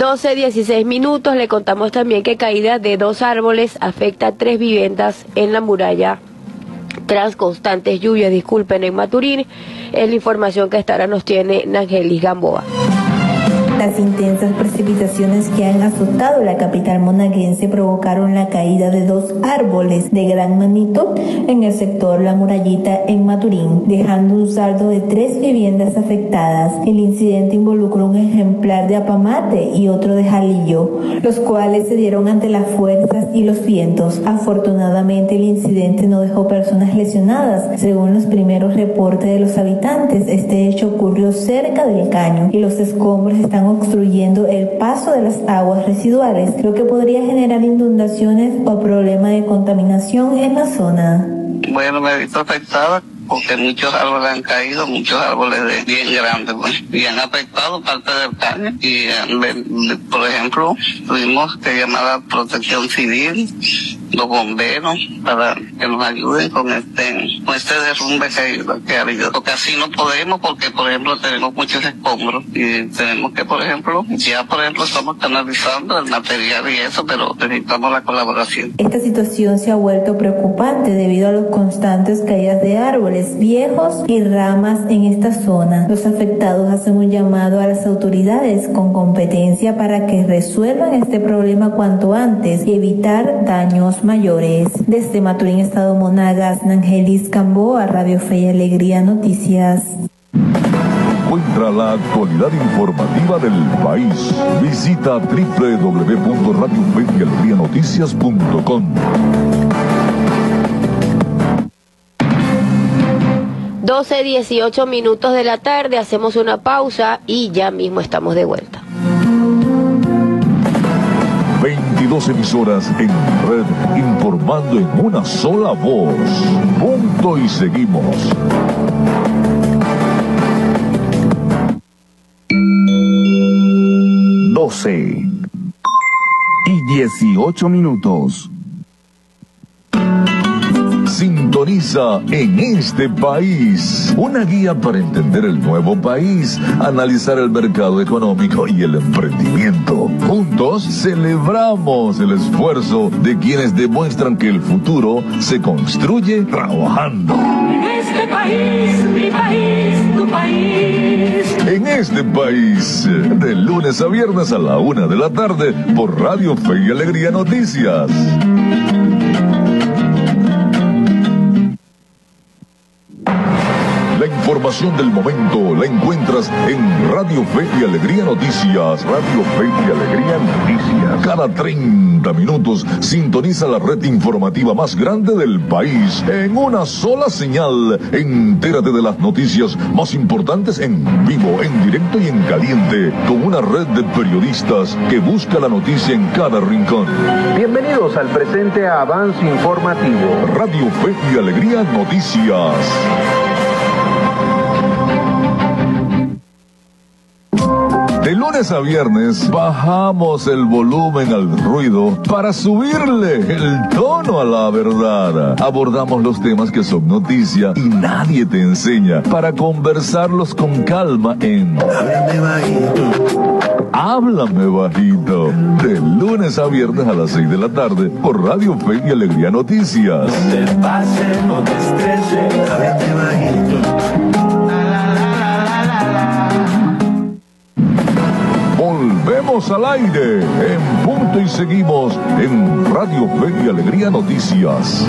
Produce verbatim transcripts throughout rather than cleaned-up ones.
doce dieciséis minutos, le contamos también que caída de dos árboles afecta a tres viviendas en la muralla tras constantes lluvias, disculpen, en Maturín. Es la información que hasta ahora nos tiene Nangelis Gamboa. Las intensas precipitaciones que han azotado la capital monaguense provocaron la caída de dos árboles de gran magnitud en el sector La Murallita en Maturín, dejando un saldo de tres viviendas afectadas. El incidente involucró un ejemplar de apamate y otro de jalillo, los cuales se dieron ante las fuerzas y los vientos. Afortunadamente, el incidente no dejó personas lesionadas. Según los primeros reportes de los habitantes, este hecho ocurrió cerca del caño y los escombros están obstruyendo el paso de las aguas residuales, lo que podría generar inundaciones o problemas de contaminación en la zona. Bueno, me he visto afectada porque muchos árboles han caído, muchos árboles de bien grandes, pues, y han afectado parte del caño. Y, eh, por ejemplo, tuvimos que llamar a Protección Civil, los bomberos, para que nos ayuden con este, con este derrumbe que, que ha habido. Porque así no podemos, porque, por ejemplo, tenemos muchos escombros y tenemos que, por ejemplo, ya, por ejemplo, estamos canalizando el material y eso, pero necesitamos la colaboración. Esta situación se ha vuelto preocupante debido a las constantes caídas de árboles viejos y ramas en esta zona. Los afectados hacen un llamado a las autoridades con competencia para que resuelvan este problema cuanto antes y evitar daños mayores. Desde Maturín, Estado Monagas, Nangelis Gamboa, Radio Fe y Alegría Noticias. Encuentra la actualidad informativa del país. Visita doble u doble u doble u punto radio fe y alegría noticias punto com. doce dieciocho minutos de la tarde, hacemos una pausa y ya mismo estamos de vuelta. veintidós emisoras en red, informando en una sola voz. Punto y seguimos. doce y dieciocho minutos. Sintoniza En Este País, una guía para entender el nuevo país, analizar el mercado económico y el emprendimiento. Juntos celebramos el esfuerzo de quienes demuestran que el futuro se construye trabajando. En este país, mi país, tu país. En Este País, de lunes a viernes a la una de la tarde por Radio Fe y Alegría Noticias. La información del momento la encuentras en Radio Fe y Alegría Noticias. Radio Fe y Alegría Noticias. Cada treinta minutos sintoniza la red informativa más grande del país en una sola señal. Entérate de las noticias más importantes en vivo, en directo y en caliente, con una red de periodistas que busca la noticia en cada rincón. Bienvenidos al presente avance informativo. Radio Fe y Alegría Noticias. De lunes a viernes bajamos el volumen al ruido para subirle el tono a la verdad. Abordamos los temas que son noticia y nadie te enseña para conversarlos con calma en Háblame Bajito. Háblame Bajito. De lunes a viernes a las seis de la tarde por Radio Fe y Alegría Noticias. No te pases, no te estreses, háblame bajito. Volvemos al aire en punto y seguimos en Radio Fe y Alegría Noticias.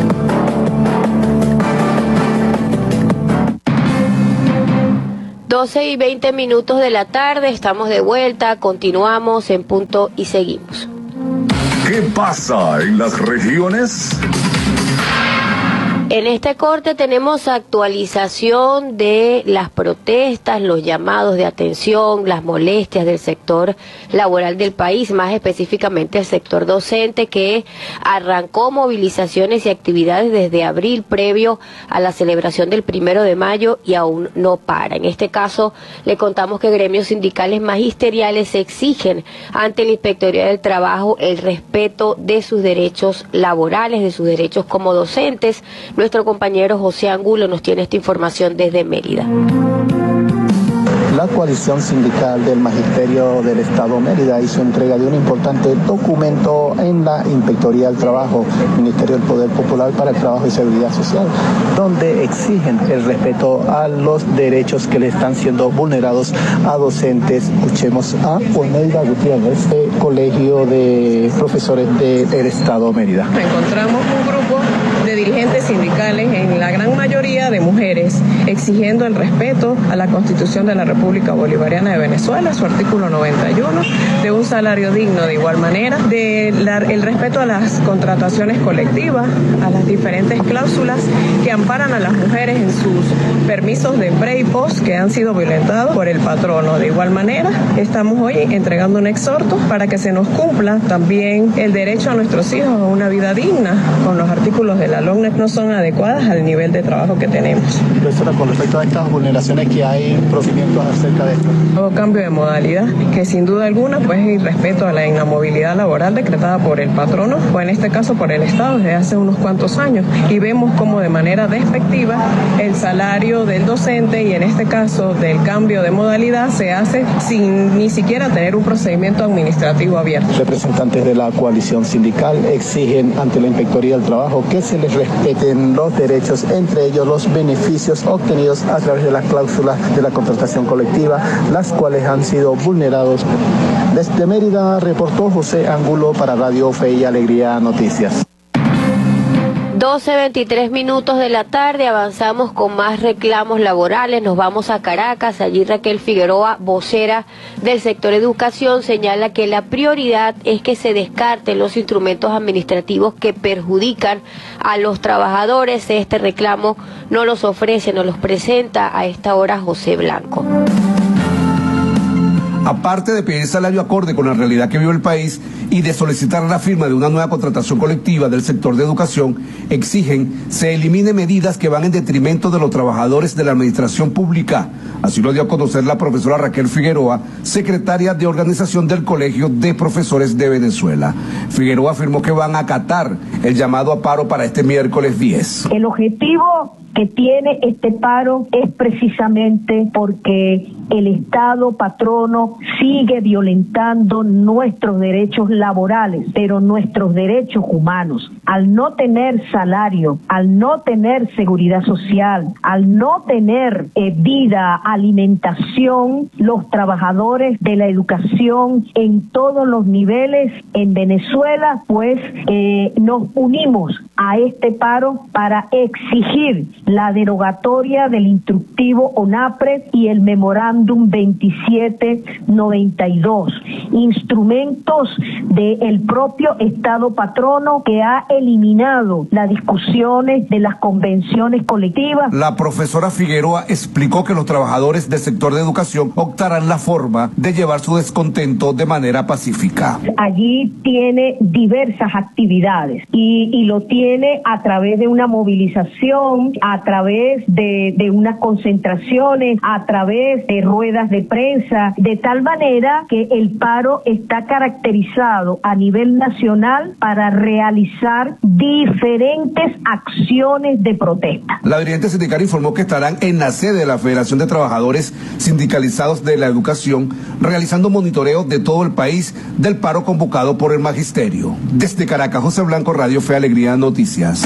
doce y veinte minutos de la tarde, estamos de vuelta, continuamos en punto y seguimos. ¿Qué pasa en las regiones? En este corte tenemos actualización de las protestas, los llamados de atención, las molestias del sector laboral del país, más específicamente el sector docente, que arrancó movilizaciones y actividades desde abril previo a la celebración del primero de mayo y aún no para. En este caso, le contamos que gremios sindicales magisteriales exigen ante la Inspectoría del Trabajo el respeto de sus derechos laborales, de sus derechos como docentes. Nuestro compañero José Angulo nos tiene esta información desde Mérida. La coalición sindical del Magisterio del Estado Mérida hizo entrega de un importante documento en la Inspectoría del Trabajo, Ministerio del Poder Popular para el Trabajo y Seguridad Social, donde exigen el respeto a los derechos que le están siendo vulnerados a docentes. Escuchemos a Oneida Gutiérrez, de Colegio de Profesores del Estado Mérida. Encontramos un grupo de dirigentes sindicales, en la gran mayoría de mujeres, exigiendo el respeto a la Constitución de la República Bolivariana de Venezuela, su artículo noventa y uno, de un salario digno de igual manera, de la, el respeto a las contrataciones colectivas, a las diferentes cláusulas que amparan a las mujeres en sus permisos de pre y post que han sido violentados por el patrono. De igual manera, estamos hoy entregando un exhorto para que se nos cumpla también el derecho a nuestros hijos a una vida digna, con los artículos de la L O M no son adecuadas al nivel de trabajo que tenemos. Profesora, con respecto a estas vulneraciones que hay, procedimientos acerca de esto. Nuevo cambio de modalidad, que sin duda alguna pues es irrespeto a la inamovilidad laboral decretada por el patrono, o en este caso por el Estado desde hace unos cuantos años, y vemos como de manera despectiva el salario del docente, y en este caso del cambio de modalidad, se hace sin ni siquiera tener un procedimiento administrativo abierto. Representantes de la coalición sindical exigen ante la Inspectoría del Trabajo que se les respeten los derechos, entre ellos los beneficios obtenidos a través de las cláusulas de la contratación colectiva, las cuales han sido vulnerados. Desde Mérida reportó José Angulo para Radio Fe y Alegría Noticias. doce veintitrés minutos de la tarde, avanzamos con más reclamos laborales, nos vamos a Caracas. Allí Raquel Figueroa, vocera del sector educación, señala que la prioridad es que se descarten los instrumentos administrativos que perjudican a los trabajadores. Este reclamo no los ofrece, no los presenta a esta hora José Blanco. Aparte de pedir salario acorde con la realidad que vive el país y de solicitar la firma de una nueva contratación colectiva del sector de educación, exigen se elimine medidas que van en detrimento de los trabajadores de la administración pública. Así lo dio a conocer la profesora Raquel Figueroa, secretaria de organización del Colegio de Profesores de Venezuela. Figueroa afirmó que van a acatar el llamado a paro para este miércoles diez. El objetivo que tiene este paro es precisamente porque el Estado patrono sigue violentando nuestros derechos laborales, pero nuestros derechos humanos. Al no tener salario, al no tener seguridad social, al no tener eh, vida, alimentación, los trabajadores de la educación en todos los niveles en Venezuela, pues eh, nos unimos a este paro para exigir la derogatoria del instructivo ONAPRE y el memorándum veintisiete noventa y dos, instrumentos del propio Estado patrono que ha eliminado las discusiones de las convenciones colectivas. La profesora Figueroa explicó que los trabajadores del sector de educación optarán la forma de llevar su descontento de manera pacífica. Allí tiene diversas actividades y, y lo tiene a través de una movilización, a través de, de unas concentraciones, a través de ruedas de prensa, de tal manera que el paro está caracterizado a nivel nacional para realizar diferentes acciones de protesta. La dirigente sindical informó que estarán en la sede de la Federación de Trabajadores Sindicalizados de la Educación realizando monitoreo de todo el país del paro convocado por el Magisterio. Desde Caracas, José Blanco, Radio Fe Alegría Noticias.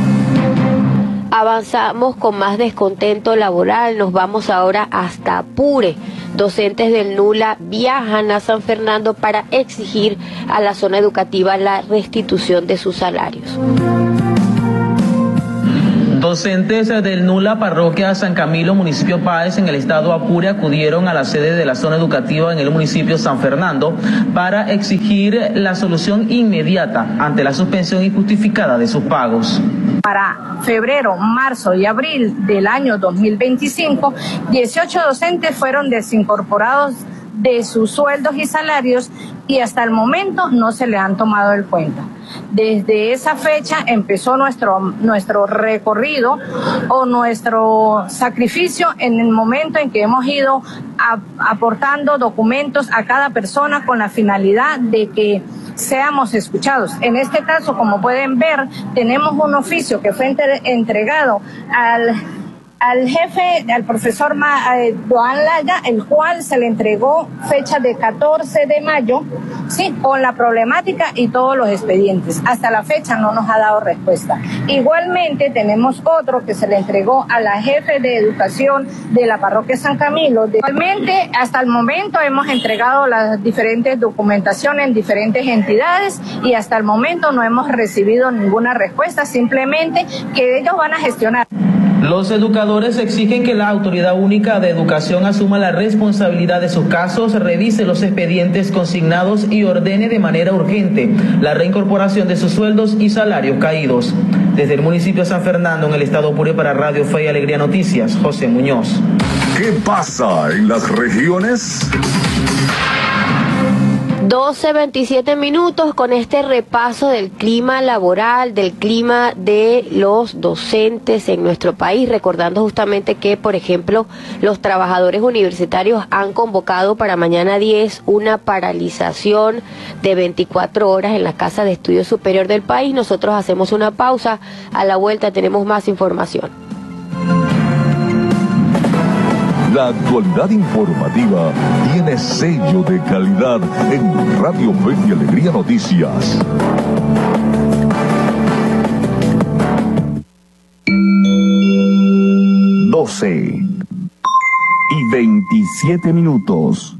Avanzamos con más descontento laboral, nos vamos ahora hasta Apure. Docentes del NULA viajan a San Fernando para exigir a la zona educativa la restitución de sus salarios. Docentes del NULA, parroquia San Camilo, municipio Páez, en el estado Apure, acudieron a la sede de la zona educativa en el municipio San Fernando para exigir la solución inmediata ante la suspensión injustificada de sus pagos. Para febrero, marzo y abril del año dos mil veinticinco, dieciocho docentes fueron desincorporados de sus sueldos y salarios y hasta el momento no se le han tomado en cuenta. Desde esa fecha empezó nuestro, nuestro recorrido o nuestro sacrificio en el momento en que hemos ido a, aportando documentos a cada persona con la finalidad de que seamos escuchados. En este caso, como pueden ver, tenemos un oficio que fue entre, entregado al al jefe, al profesor Ma, eh, Joan Laya, el cual se le entregó fecha de catorce de mayo, sí, con la problemática y todos los expedientes. Hasta la fecha no nos ha dado respuesta. Igualmente tenemos otro que se le entregó a la jefe de educación de la parroquia San Camilo. Igualmente, hasta el momento hemos entregado las diferentes documentaciones en diferentes entidades y hasta el momento no hemos recibido ninguna respuesta, simplemente que ellos van a gestionar. Los educadores exigen que la Autoridad Única de Educación asuma la responsabilidad de sus casos, revise los expedientes consignados y ordene de manera urgente la reincorporación de sus sueldos y salarios caídos. Desde el municipio de San Fernando, en el estado Apure, para Radio Fe y Alegría Noticias, José Muñoz. ¿Qué pasa en las regiones? doce veintisiete minutos con este repaso del clima laboral, del clima de los docentes en nuestro país, recordando justamente que, por ejemplo, los trabajadores universitarios han convocado para mañana diez una paralización de veinticuatro horas en la Casa de Estudios Superior del país. Nosotros hacemos una pausa, a la vuelta tenemos más información. La actualidad informativa tiene sello de calidad en Radio Fe y Alegría Noticias. doce y veintisiete minutos.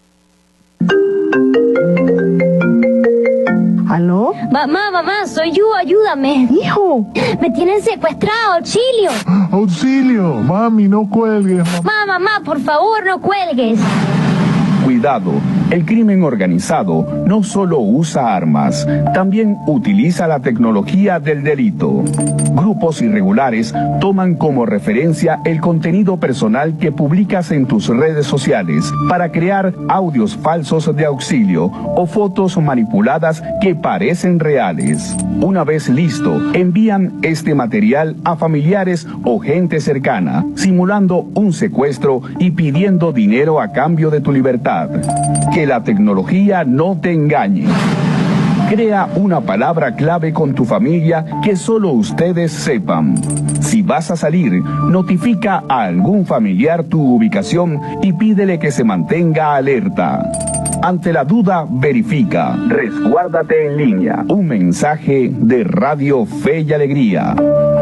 ¿Aló? Mamá, mamá, soy yo, ayúdame. Hijo. Me tienen secuestrado, auxilio. Auxilio, mami, no cuelgues. Mamá, mamá, por favor, no cuelgues. Cuidado, el crimen organizado no solo usa armas, también utiliza la tecnología del delito. Grupos irregulares toman como referencia el contenido personal que publicas en tus redes sociales para crear audios falsos de auxilio o fotos manipuladas que parecen reales. Una vez listo, envían este material a familiares o gente cercana, simulando un secuestro y pidiendo dinero a cambio de tu libertad. Que la tecnología no te engañe. Crea una palabra clave con tu familia que solo ustedes sepan. Si vas a salir, notifica a algún familiar tu ubicación y pídele que se mantenga alerta. Ante la duda, verifica. Resguárdate en línea. Un mensaje de Radio Fe y Alegría.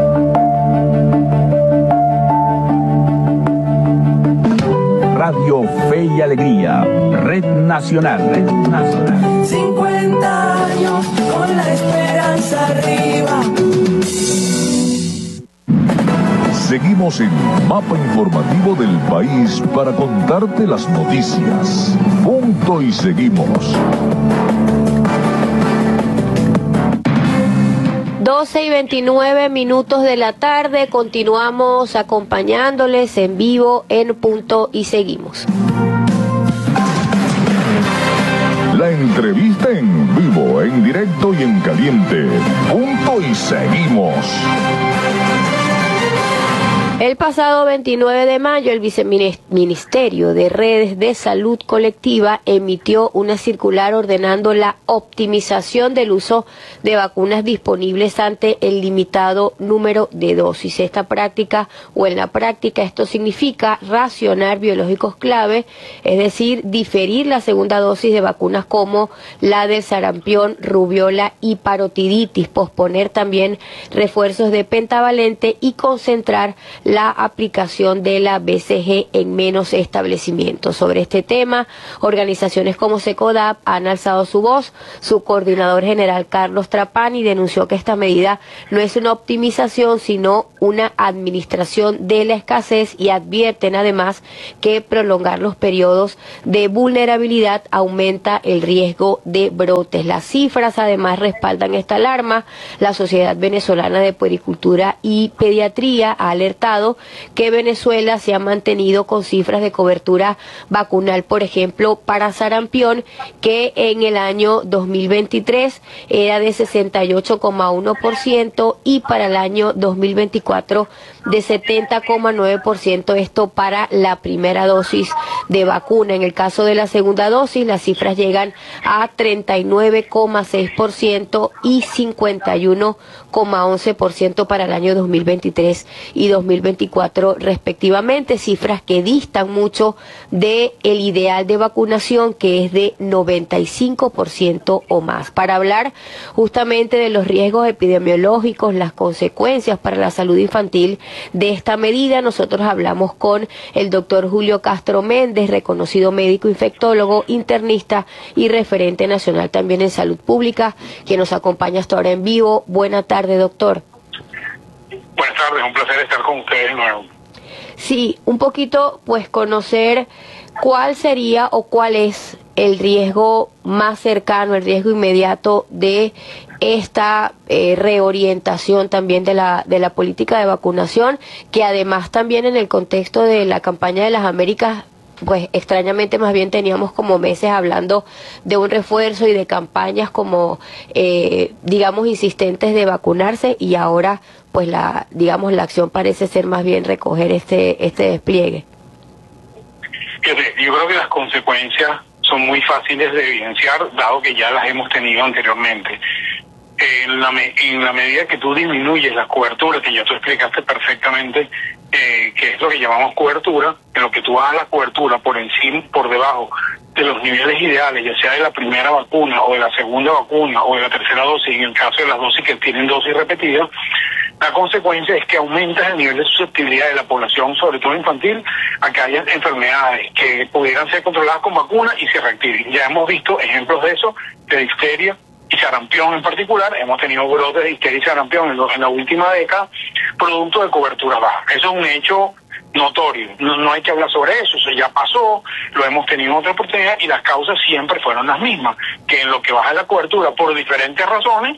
Radio Fe y Alegría, Red Nacional, Red Nacional. cincuenta años con la esperanza arriba. Seguimos en Mapa Informativo del País para contarte las noticias. Punto y seguimos. doce y veintinueve minutos de la tarde, continuamos acompañándoles en vivo en Punto y Seguimos. La entrevista en vivo, en directo y en caliente. Punto y Seguimos. El pasado veintinueve de mayo, el Viceministerio de Redes de Salud Colectiva emitió una circular ordenando la optimización del uso de vacunas disponibles ante el limitado número de dosis. Esta práctica, o en la práctica, esto significa racionar biológicos clave, es decir, diferir la segunda dosis de vacunas como la del sarampión, rubiola y parotiditis, posponer también refuerzos de pentavalente y concentrar la aplicación de la B C G en menos establecimientos. Sobre este tema, organizaciones como SECODAP han alzado su voz. Su coordinador general, Carlos Trapani, denunció que esta medida no es una optimización, sino una administración de la escasez, y advierten además que prolongar los periodos de vulnerabilidad aumenta el riesgo de brotes. Las cifras además respaldan esta alarma. La Sociedad Venezolana de Puericultura y Pediatría ha alertado que Venezuela se ha mantenido con cifras de cobertura vacunal, por ejemplo, para sarampión, que en el año dos mil veintitrés era de sesenta y ocho coma uno por ciento y para el año dos mil veinticuatro de setenta coma nueve por ciento, esto para la primera dosis de vacuna. En el caso de la segunda dosis, las cifras llegan a treinta y nueve coma seis por ciento y cincuenta y uno coma once por ciento para el año dos mil veintitrés y dos mil veinticuatro. veinticuatro respectivamente, cifras que distan mucho de el ideal de vacunación, que es de noventa y cinco por ciento o más. Para hablar justamente de los riesgos epidemiológicos, las consecuencias para la salud infantil de esta medida, nosotros hablamos con el doctor Julio Castro Méndez, reconocido médico infectólogo, internista y referente nacional también en salud pública, que nos acompaña hasta ahora en vivo. Buena tarde, doctor. Buenas tardes, un placer estar con ustedes de nuevo. Sí, un poquito pues conocer cuál sería o cuál es el riesgo más cercano, el riesgo inmediato de esta eh, reorientación también de la de la política de vacunación, que además también en el contexto de la campaña de las Américas, pues extrañamente más bien teníamos como meses hablando de un refuerzo y de campañas como eh, digamos insistentes de vacunarse, y ahora pues la digamos la acción parece ser más bien recoger este este despliegue. Yo creo que las consecuencias son muy fáciles de evidenciar, dado que ya las hemos tenido anteriormente. En la, me, en la medida que tú disminuyes la cobertura, que ya tú explicaste perfectamente, eh, que es lo que llamamos cobertura, en lo que tú vas a la cobertura por encima, por debajo de los niveles ideales, ya sea de la primera vacuna o de la segunda vacuna o de la tercera dosis, en el caso de las dosis que tienen dosis repetidas, la consecuencia es que aumentas el nivel de susceptibilidad de la población, sobre todo infantil, a que haya enfermedades que pudieran ser controladas con vacuna y se reactiven. Ya hemos visto ejemplos de eso, de difteria y sarampión en particular. Hemos tenido brotes de difteria y sarampión en, lo, en la última década, producto de cobertura baja. Eso es un hecho notorio, no, no hay que hablar sobre eso, eso ya pasó, lo hemos tenido en otra oportunidad, y las causas siempre fueron las mismas, que en lo que baja la cobertura por diferentes razones,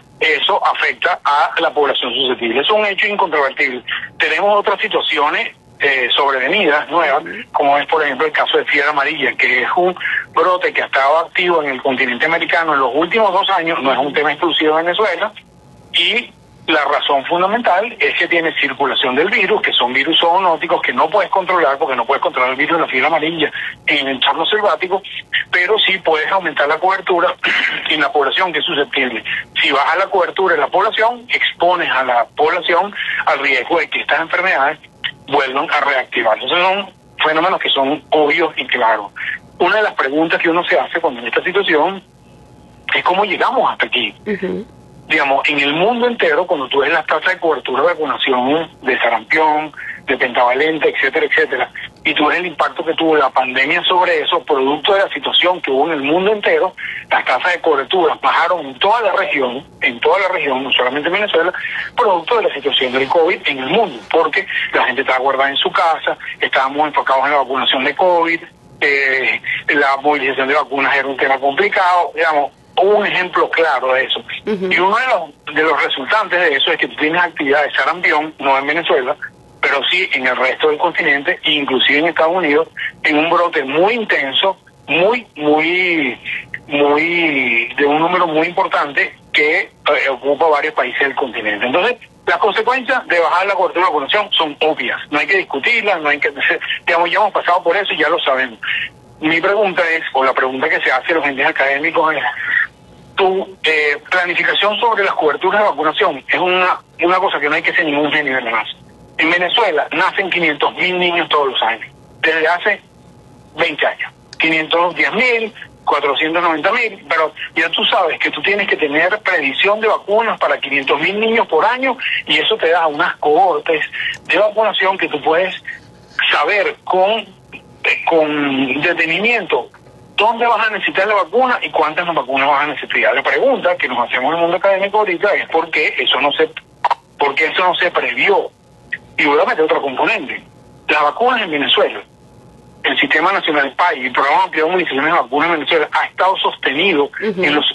eso afecta a la población susceptible. Es un hecho incontrovertible. Tenemos otras situaciones eh, sobrevenidas, nuevas, como es por ejemplo el caso de fiebre amarilla, que es un brote que ha estado activo en el continente americano en los últimos dos años, no es un tema exclusivo de Venezuela, y la razón fundamental es que tiene circulación del virus, que son virus zoonóticos que no puedes controlar, porque no puedes controlar el virus de la fiebre amarilla en el entorno selvático, pero sí puedes aumentar la cobertura en la población que es susceptible. Si baja la cobertura en la población, expones a la población al riesgo de que estas enfermedades vuelvan a reactivarse. Esos son fenómenos que son obvios y claros. Una de las preguntas que uno se hace cuando en esta situación es cómo llegamos hasta aquí. Uh-huh. Digamos, en el mundo entero, cuando tú ves las tasas de cobertura de vacunación, de sarampión, de pentavalente, etcétera, etcétera, y tú ves el impacto que tuvo la pandemia sobre eso, producto de la situación que hubo en el mundo entero, las tasas de cobertura bajaron en toda la región, en toda la región, no solamente en Venezuela, producto de la situación del COVID en el mundo, porque la gente estaba guardada en su casa, estábamos enfocados en la vacunación de COVID, eh, la movilización de vacunas era un tema complicado, digamos, un ejemplo claro de eso. Uh-huh. Y uno de los, de los resultantes de eso es que tú tienes actividad de sarampión, no en Venezuela, pero sí en el resto del continente, inclusive en Estados Unidos, en un brote muy intenso, muy, muy, muy, de un número muy importante que eh, ocupa varios países del continente. Entonces, las consecuencias de bajar la cobertura de vacunación son obvias, no hay que discutirlas, no hay que, digamos, ya hemos pasado por eso y ya lo sabemos. Mi pregunta es, o la pregunta que se hace a los entes académicos es, tu eh, planificación sobre las coberturas de vacunación es una, una cosa que no hay que hacer ningún genio de más. En Venezuela nacen quinientos mil niños todos los años, desde hace veinte años. quinientos diez mil, cuatrocientos noventa mil, pero ya tú sabes que tú tienes que tener predicción de vacunas para quinientos mil niños por año, y eso te da unas cohortes de vacunación que tú puedes saber con, con detenimiento dónde vas a necesitar la vacuna y cuántas vacunas vas a necesitar. La pregunta que nos hacemos en el mundo académico ahorita es por qué eso no se, por qué eso no se previó. Y voy a meter otro componente. Las vacunas en Venezuela, el Sistema Nacional P A I, el Programa Ampliado de Municiones de Vacunas en Venezuela, ha estado sostenido uh-huh. en los